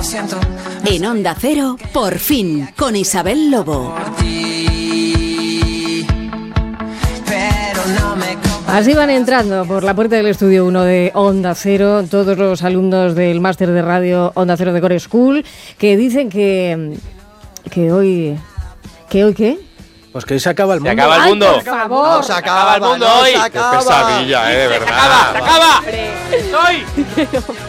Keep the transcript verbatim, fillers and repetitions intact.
En Onda Cero, por fin, con Isabel Lobo. Así van entrando por la puerta del estudio uno de Onda Cero todos los alumnos del máster de radio Onda Cero de Core School, que dicen que, que hoy... ¿Que hoy qué? Pues que hoy se acaba el mundo. Se acaba el mundo. Ay, por favor. No se acaba, el mundo no hoy. se acaba. Qué pesadilla, eh, de verdad. Se acaba, se acaba. Hoy.